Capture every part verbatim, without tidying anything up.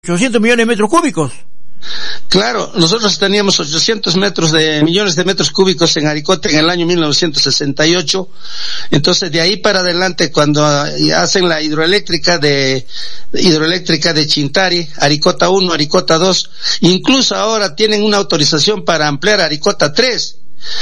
ochocientos millones de metros cúbicos. Claro, nosotros teníamos ochocientos metros de millones de metros cúbicos en Aricota en el año mil novecientos sesenta y ocho. Entonces de ahí para adelante, cuando hacen la hidroeléctrica de hidroeléctrica de Chintari, Aricota uno, Aricota dos, incluso ahora tienen una autorización para ampliar Aricota tres.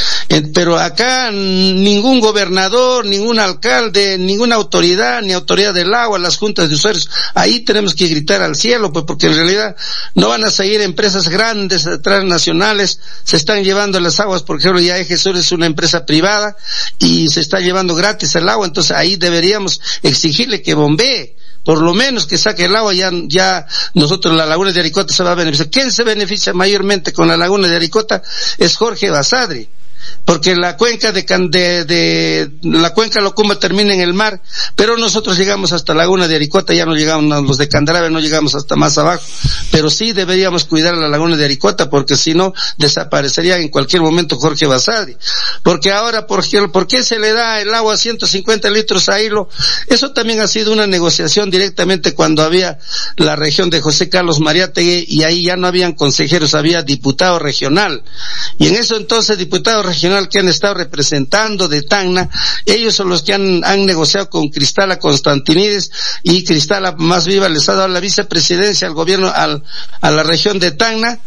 Pero acá ningún gobernador, ningún alcalde, ninguna autoridad, ni autoridad del agua, las juntas de usuarios, ahí tenemos que gritar al cielo, pues porque en realidad no van a seguir empresas grandes, transnacionales, se están llevando las aguas, por ejemplo, ya Eje Sur es una empresa privada y se está llevando gratis el agua, entonces ahí deberíamos exigirle que bombee. Por lo menos que saque el agua, ya, ya nosotros la laguna de Aricota se va a beneficiar. ¿Quién se beneficia mayormente con la laguna de Aricota? Es Jorge Basadre. Porque la cuenca de, de, de la cuenca Locumba termina en el mar, pero nosotros llegamos hasta la laguna de Aricota, ya no llegamos, los de Candarave no llegamos hasta más abajo, pero sí deberíamos cuidar la laguna de Aricota, porque si no, desaparecería en cualquier momento Jorge Basadre. Porque ahora, por ejemplo, ¿por qué se le da el agua a ciento cincuenta litros a Hilo? Eso también ha sido una negociación directamente cuando había la región de José Carlos Mariátegui, y ahí ya no habían consejeros, había diputado regional, y en eso entonces diputado regional que han estado representando de Tacna, ellos son los que han, han negociado con Cristala Constantinides, y Cristala más viva les ha dado la vicepresidencia al gobierno, al, a la región de Tacna,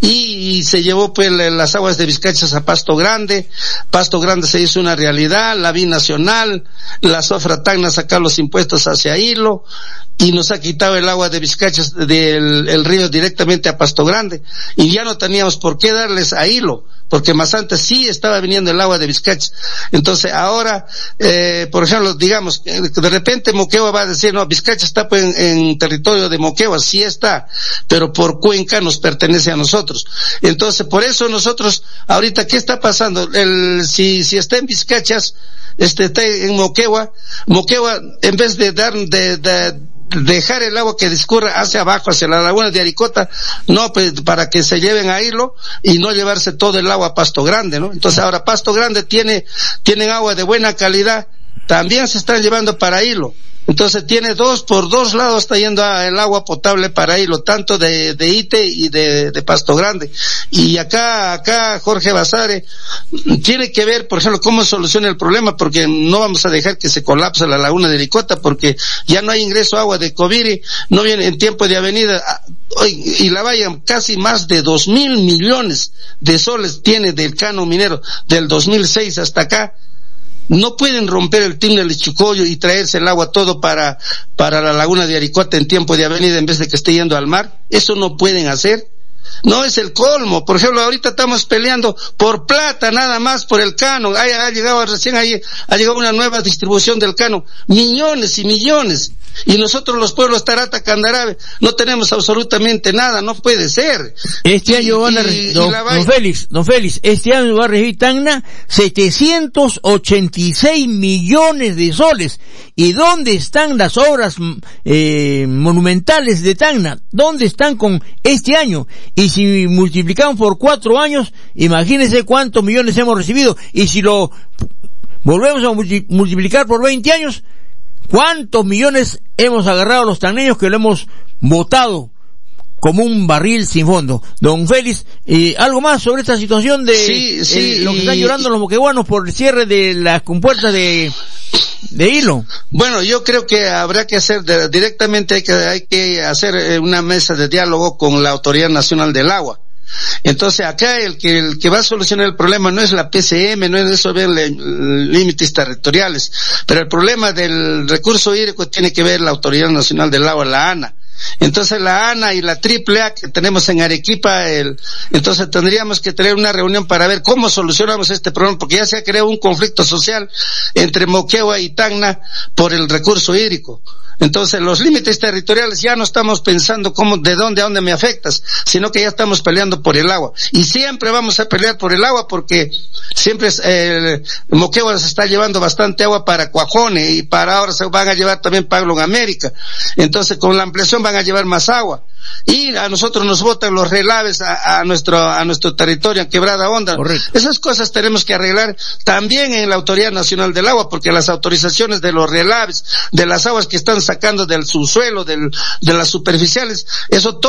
y, y se llevó pues las aguas de Vizcachas a Pasto Grande. Pasto Grande se hizo una realidad, la binacional, la Sofra Tacna sacar los impuestos hacia Hilo, y nos ha quitado el agua de Vizcachas del el río directamente a Pasto Grande, y ya no teníamos por qué darles a Hilo, porque más antes sí estaba viniendo el agua de Vizcachas. Entonces ahora, eh, por ejemplo, digamos, de repente Moquegua va a decir, no, Vizcachas está pues en, en territorio de Moquegua, sí está, pero por cuenca nos pertenece a nosotros. Entonces, por eso nosotros, ahorita, ¿qué está pasando? El, si, si está en Vizcachas, este, está en Moquegua, Moquegua, en vez de dar, de, de, dejar el agua que discurra hacia abajo, hacia la laguna de Aricota, no, pues, para que se lleven a Hilo y no llevarse todo el agua a Pasto Grande, ¿no? Entonces ahora Pasto Grande tiene, tienen agua de buena calidad, también se están llevando para Hilo. Entonces tiene dos, por dos lados está yendo el agua potable para Hilo, tanto de, de Ite y de, de Pasto Grande. Y acá, acá Jorge Basadre tiene que ver, por ejemplo, cómo soluciona el problema, porque no vamos a dejar que se colapse la laguna de Aricota, porque ya no hay ingreso a agua de Coviri, no viene en tiempo de avenida, y la valla casi más de dos mil millones de soles tiene del cano minero, del dos mil seis hasta acá. No pueden romper el túnel de Chucoyo y traerse el agua todo para, para la laguna de Aricota en tiempo de avenida en vez de que esté yendo al mar. Eso no pueden hacer. No es el colmo. Por ejemplo, ahorita estamos peleando por plata nada más por el cano. Ha, ha llegado recién ahí, ha llegado una nueva distribución del cano. Millones y millones. Y nosotros los pueblos Tarata, Candarave, no tenemos absolutamente nada, no puede ser. Este año van a recibir, don, don Félix, don Félix, este año va a recibir Tacna setecientos ochenta y seis millones de soles. ¿Y dónde están las obras eh, monumentales de Tacna? ¿Dónde están con este año? Y si multiplicamos por cuatro años, imagínense cuántos millones hemos recibido. Y si lo volvemos a multiplicar por veinte años, ¿cuántos millones hemos agarrado los tacneños que lo hemos botado como un barril sin fondo? Don Félix, eh, ¿algo más sobre esta situación de sí, sí, eh, lo que están llorando los moqueguanos por el cierre de las compuertas de, de Hilo? Bueno, yo creo que habrá que hacer, de, directamente hay que, hay que hacer una mesa de diálogo con la Autoridad Nacional del Agua. Entonces acá el que el que va a solucionar el problema no es la P C M, no es eso ver límites territoriales, pero el problema del recurso hídrico tiene que ver la Autoridad Nacional del Agua, la ANA. Entonces la ANA y la triple A que tenemos en Arequipa, el, entonces tendríamos que tener una reunión para ver cómo solucionamos este problema, porque ya se ha creado un conflicto social entre Moquegua y Tacna por el recurso hídrico. Entonces los límites territoriales ya no estamos pensando cómo, de dónde a dónde me afectas, sino que ya estamos peleando por el agua. Y siempre vamos a pelear por el agua porque siempre eh, Moquegua se está llevando bastante agua para Cuajone y para ahora se van a llevar también Pablo en América. Entonces con la ampliación va van a llevar más agua. Y a nosotros nos botan los relaves a, a nuestro a nuestro territorio, en Quebrada Honda. Correcto. Esas cosas tenemos que arreglar también en la Autoridad Nacional del Agua, porque las autorizaciones de los relaves, de las aguas que están sacando del subsuelo, del, de las superficiales, eso todo